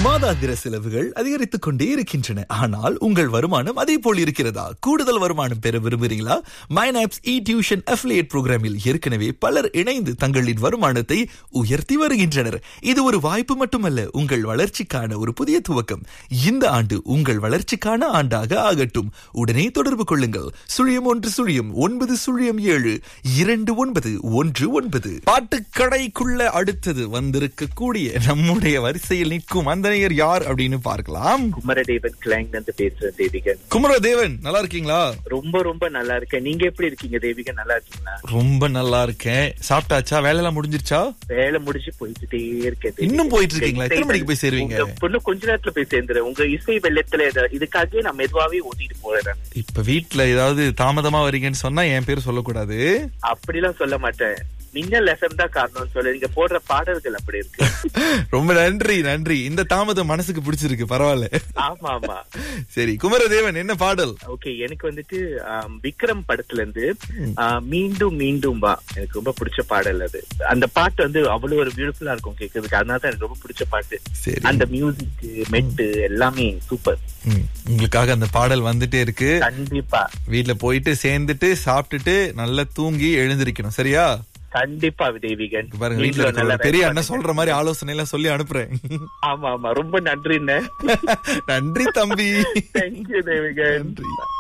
மாதாந்திர செலவுகள் அதிகரித்துக் கொண்டே இருக்கின்றன. ஆனால் உங்கள் வருமானம் அதே போல் இருக்கிறதா? கூடுதல் வருமானம் பெற விரும்புகிறீங்களா? மைனாப்ஸ் இ டியூஷன் அஃபிலியேட் புரோகிராமில் ஏற்கனவே பலர் இணைந்து தங்களின் வருமானத்தை உயர்த்தி வருகின்றனர். இது ஒரு வாய்ப்பு மட்டுமல்ல, உங்கள் வளர்ச்சிக்கான ஒரு புதிய துவக்கம். இந்த ஆண்டு உங்கள் வளர்ச்சிக்கான ஆண்டாக ஆகட்டும். உடனே தொடர்பு கொள்ளுங்கள். 0109272919. பாட்டுக்கடைக்குள்ள அடுத்தது வந்திருக்கக்கூடிய நம்முடைய வரிசையில் நிற்கும் அந்த நேயர் யார் அப்படின்னு பார்க்கலாம். குமரதேவன் கிளைங் வந்து பேசுறேன் தேவிகன். குமரதேவன், நல்லா இருக்கீங்களா? ரொம்ப ரொம்ப நல்லா இருக்கேன். நீங்க எப்படி இருக்கீங்க தேவிகன்? நல்லா இருக்கீங்களா? ரொம்ப நல்லா இருக்கேன். சாப்பிட்டாச்சா? வேலையெல்லாம் முடிஞ்சிருச்சா? வேலை முடிச்சு போயிட்டே இருக்கேன். இன்னும் போயிட்டு இருக்கீங்களா? எத்தனை மணிக்கு போய் சேருவீங்க? இன்னும் கொஞ்ச நேரத்துல போய் சேர்ந்துறேன். உங்க இசை வெள்ளத்துல இதுக்காகவே நான் மெதுவாவே ஓட்டிட்டு போறேன். இப்ப வீட்டுல ஏதாவது தாமதமா வரீங்கன்னு சொன்னா என் பேர் சொல்லக்கூடாது. அப்படிலாம் சொல்ல மாட்டேன். மின்னல் எஃப்எம் தான் காரணம் சொல்ல. நீங்க போடுற பாடல்கள் அப்படி இருக்கு. ரொம்ப நன்றி நன்றி. இந்த தாமதம் மனசுக்கு பிடிச்சிருக்கு, பரவாயில்ல. ஆமா ஆமா. சரி குமரதேவன், என்ன பாடல்? ஓகே, எனக்கு வந்துட்டு விக்ரம் படத்துல இருந்து மீண்டும் மீண்டும் வா எனக்கு ரொம்ப பிடிச்ச பாடல் அது. அந்த பாட்டு வந்து அவ்வளவு ஒரு பியூட்டிஃபுல்லா இருக்கும் கேட்கறதுக்கு. அதனாலதான் எனக்கு ரொம்ப பிடிச்ச பாட்டு. அந்த மியூசிக் மெட்டு எல்லாமே சூப்பர். உங்களுக்காக அந்த பாடல் வந்துட்டே இருக்கு. கண்டிப்பா வீட்டுல போயிட்டு சேர்ந்துட்டு சாப்பிட்டுட்டு நல்லா தூங்கி எழுந்திருக்கணும், சரியா? கண்டிப்பா தேவிகன். பாருங்க, வீட்டுல பெரிய அண்ணன் சொல்ற மாதிரி ஆலோசனை எல்லாம் சொல்லி அனுப்புறேன். ஆமா ஆமா, ரொம்ப நன்றி. நன்றி தம்பி. தேங்க்யூ தேவிகன். நன்றி.